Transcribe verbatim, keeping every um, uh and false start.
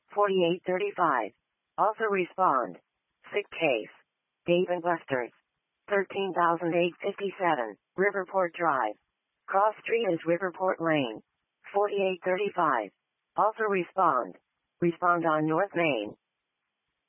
forty-eight thirty-five. Also respond. Sick case. Dave and Buster's. thirteen thousand eight hundred fifty-seven, Riverport Drive. Cross Street is Riverport Lane. forty-eight thirty-five. Also respond. Respond on North Main.